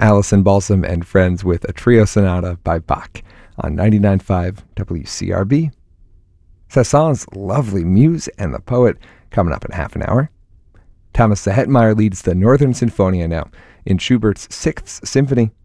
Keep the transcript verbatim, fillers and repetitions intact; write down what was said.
Alison Balsam and Friends with a Trio Sonata by Bach on ninety-nine point five W C R B. Saint-Saëns' lovely Muse and the Poet coming up in half an hour. Thomas the Hetmeyer leads the Northern Sinfonia now in Schubert's Sixth Symphony.